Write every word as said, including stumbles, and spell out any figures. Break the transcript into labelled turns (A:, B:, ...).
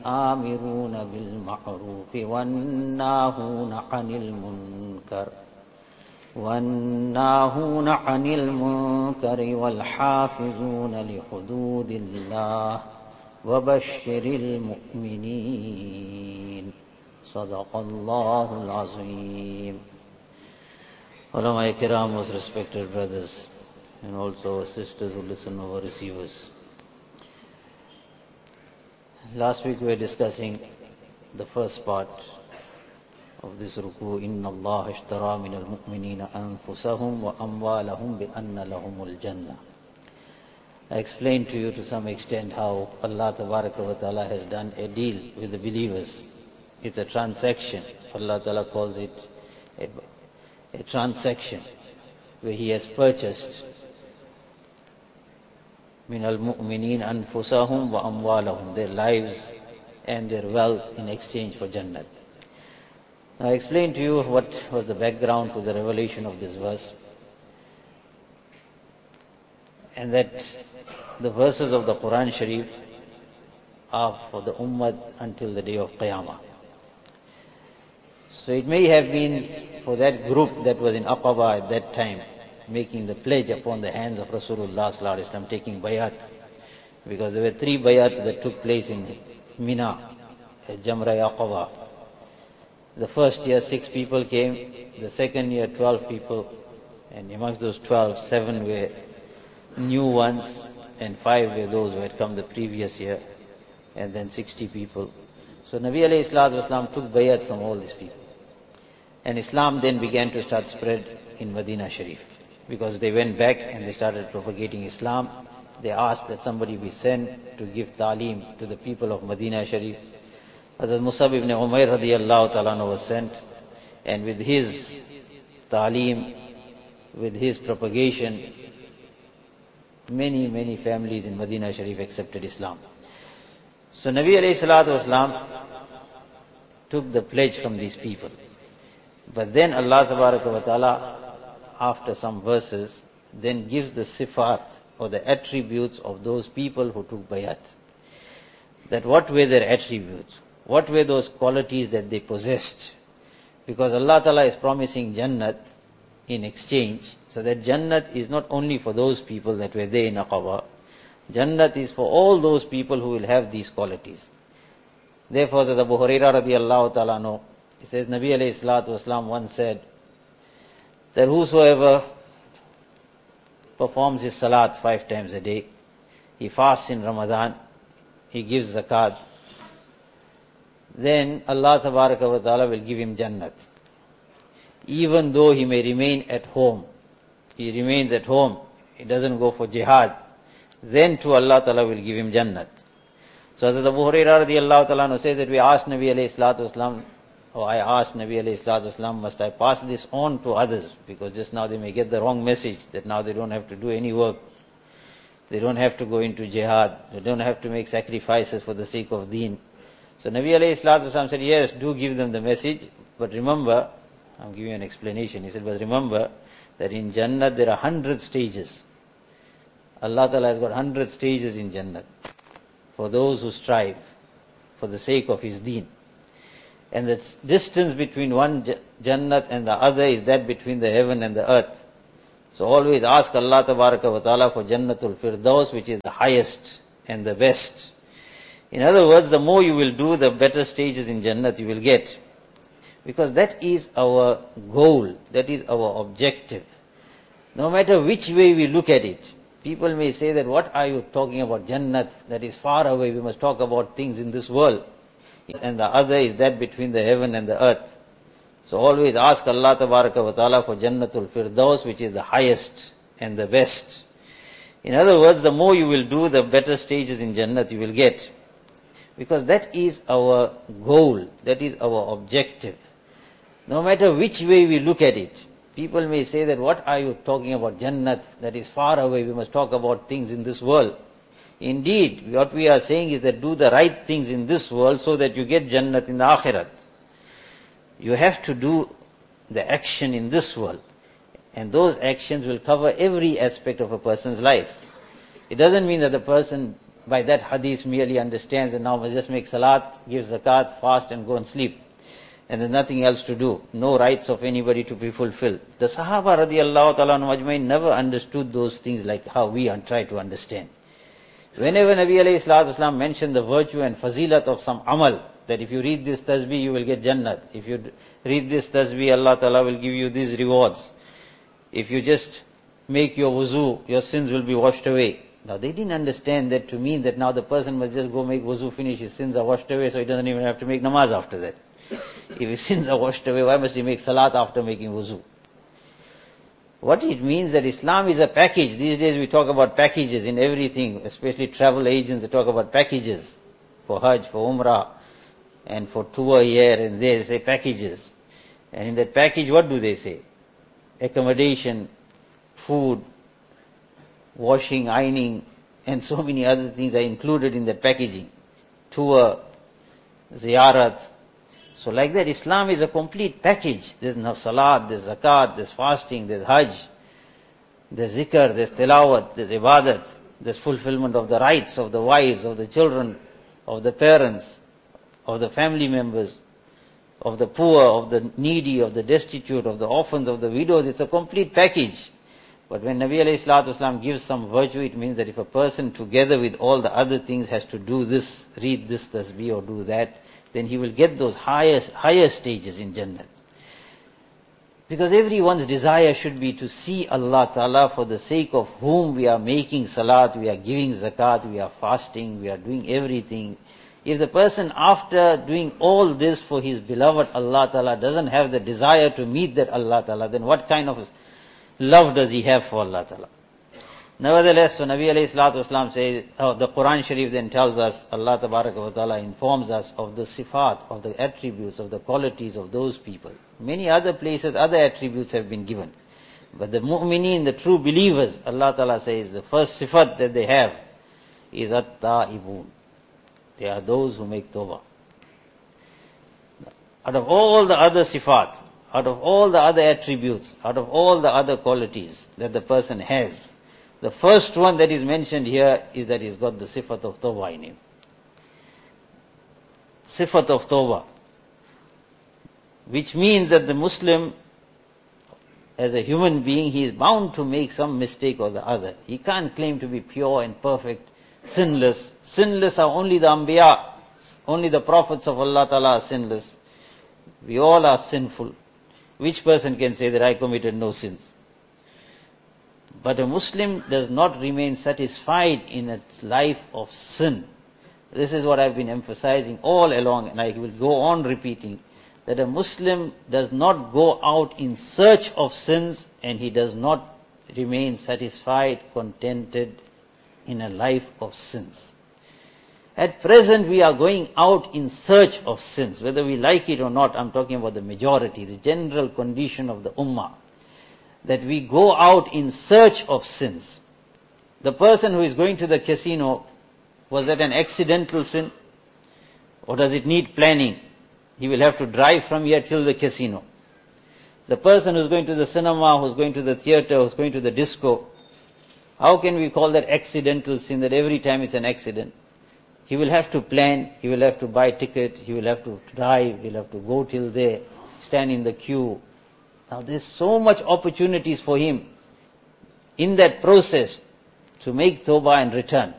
A: آمرون بالمعروف والناهون عن المنكر والناهون عن المنكر والحافظون لحدود الله وبشر المؤمنين صدق الله العظيم. Ulama Kiram, most respected brothers and also sisters who listen over receivers. Last week we were discussing the first part of this ruku. Inna Allah ishtara min al-mu'minina anfusahum wa amwalahum bi anna lahumul jannah. I explained to you to some extent how Allah Tabaraka wa Ta'ala has done a deal with the believers. It's a transaction. Allah Ta'ala calls it a, a transaction where He has purchased min al-mu'minin anfusahum wa amwalahum, their lives and their wealth in exchange for Jannat. Now I explained to you what was the background to the revelation of this verse, and that the verses of the Quran Sharif are for the Ummah until the day of Qiyamah. So it may have been for that group that was in Aqaba at that time, making the pledge upon the hands of Rasulullah sallallahu alaihi wasallam, taking bayat, because there were three bayats that took place in Mina, at Jamra Aqaba. The first year six people came, the second year twelve people, and amongst those twelve, seven were new ones, and five were those who had come the previous year, and then sixty people. So Nabi alayhi salatu wasalam took bayat from all these people. And Islam then began to start spread in Medina Sharif, because they went back and they started propagating Islam. They asked that somebody be sent to give ta'aleem to the people of Medina Sharif. Hazrat Musab ibn Umair radiyallahu ta'ala anhu was sent, and with his ta'aleem, with his propagation, many, many families in Medina Sharif accepted Islam. So Nabi alayhi salatu wasalam took the pledge from these people. But then Allah Tabaraka wa Ta'ala, after some verses, then gives the sifat or the attributes of those people who took bayat. That what were their attributes? What were those qualities that they possessed? Because Allah Ta'ala is promising Jannat in exchange, so that Jannat is not only for those people that were there in Aqaba. Jannat is for all those people who will have these qualities. Therefore, Hazrat Abu Hurairah radiyallahu ta'ala anhu, he says, Nabi alayhi salatu wasalam once said that whosoever performs his salat five times a day, he fasts in Ramadan, he gives zakat, then Allah Tabaraka wa Ta'ala will give him Jannat. Even though he may remain at home, he remains at home, he doesn't go for jihad, then too Allah Ta'ala will give him Jannat. So Hazrat Abu Hurairah radiyallahu ta'ala anhu says that we asked Nabi alayhi salatu wasalam, or I asked Nabi alayhi salatu wasalam, must I pass this on to others? Because just now they may get the wrong message, that now they don't have to do any work. They don't have to go into jihad. They don't have to make sacrifices for the sake of deen. So Nabi alayhi salatu wasalam said, yes, do give them the message, but remember, I'm giving you an explanation. He said, but remember that in Jannat there are hundred stages. Allah Ta'ala has got hundred stages in Jannat for those who strive for the sake of His deen. And the distance between one Jannat and the other is that between the heaven and the earth. So always ask Allah Tabaraka wa Ta'ala for Jannatul Firdaus, which is the highest and the best. In other words, the more you will do, the better stages in Jannat you will get. Because that is our goal, that is our objective. No matter which way we look at it, people may say that, what are you talking about Jannat? That is far away, we must talk about things in this world. And the other is that between the heaven and the earth. So always ask Allah Tabaraka wa Ta'ala for Jannatul Firdaus, which is the highest and the best. In other words, the more you will do, the better stages in Jannat you will get. Because that is our goal, that is our objective. No matter which way we look at it, people may say that, what are you talking about Jannat? That is far away, we must talk about things in this world. Indeed, what we are saying is that do the right things in this world so that you get Jannat in the Akhirat. You have to do the action in this world. And those actions will cover every aspect of a person's life. It doesn't mean that the person by that hadith merely understands that now must just make salat, give zakat, fast and go and sleep. And there's nothing else to do. No rights of anybody to be fulfilled. The Sahaba radiallahu ta'ala anhum never understood those things like how we try to understand. Whenever Nabi alayhi salatu wasalam mentioned the virtue and fazilat of some amal, that if you read this tasbih, you will get Jannat. If you read this tasbih, Allah ta'ala will give you these rewards. If you just make your wuzu, your sins will be washed away. Now they didn't understand that to mean that now the person must just go make wuzu, finish, his sins are washed away, so he doesn't even have to make namaz after that. If his sins are washed away, why must he make salat after making wuzu? What it means that Islam is a package. These days we talk about packages in everything, especially travel agents, they talk about packages for Hajj, for Umrah, and for tour here and there, they say packages. And in that package, what do they say? Accommodation, food, washing, ironing, and so many other things are included in that packaging. Tour, ziyarat. So like that, Islam is a complete package. There's no salat, there's zakat, there's fasting, there's hajj, there's zikr, there's tilawat, there's ibadat, there's fulfillment of the rights of the wives, of the children, of the parents, of the family members, of the poor, of the needy, of the destitute, of the orphans, of the widows. It's a complete package. But when Nabi alayhi salatu wasalam gives some virtue, it means that if a person together with all the other things has to do this, read this tasbih or do that, then he will get those higher, higher stages in Jannat. Because everyone's desire should be to see Allah Ta'ala, for the sake of whom we are making salat, we are giving zakat, we are fasting, we are doing everything. If the person after doing all this for his beloved Allah Ta'ala doesn't have the desire to meet that Allah Ta'ala, then what kind of love does he have for Allah Ta'ala? Nevertheless, so Nabi alayhi salatu wasalam says, oh, the Quran Sharif then tells us, Allah Tabaraka wa Ta'ala informs us of the sifat, of the attributes, of the qualities of those people. Many other places, other attributes have been given. But the mu'mineen, the true believers, Allah Ta'ala says, the first sifat that they have is at-ta'ibun. They are those who make tawbah. Out of all the other sifat, out of all the other attributes, out of all the other qualities that the person has, the first one that is mentioned here is that he's got the sifat of tawbah in him. Sifat of tawbah. Which means that the Muslim, as a human being, he is bound to make some mistake or the other. He can't claim to be pure and perfect, sinless. Sinless are only the Anbiya. Only the prophets of Allah Ta'ala are sinless. We all are sinful. Which person can say that I committed no sins? But a Muslim does not remain satisfied in its life of sin. This is what I've been emphasizing all along, and I will go on repeating, that a Muslim does not go out in search of sins, and he does not remain satisfied, contented in a life of sins. At present we are going out in search of sins, whether we like it or not. I'm talking about the majority, the general condition of the ummah, that we go out in search of sins. The person who is going to the casino, was that an accidental sin? Or does it need planning? He will have to drive from here till the casino. The person who is going to the cinema, who is going to the theater, who is going to the disco, how can we call that accidental sin, that every time it's an accident? He will have to plan, he will have to buy ticket, he will have to drive, he will have to go till there, stand in the queue. Now there's so much opportunities for him in that process to make tawbah and return.